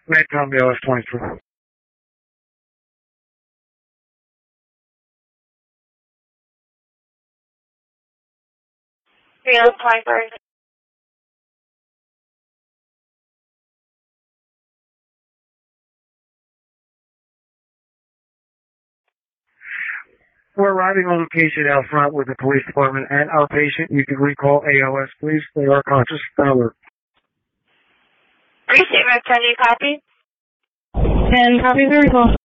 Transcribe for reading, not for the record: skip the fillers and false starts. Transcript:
Mantom BLS 23. BLS 23. We're arriving on location out front with the police department and our patient. You can recall ALS, please. They are conscious. Alert. Restatement, can you copy? 10 copies the recall.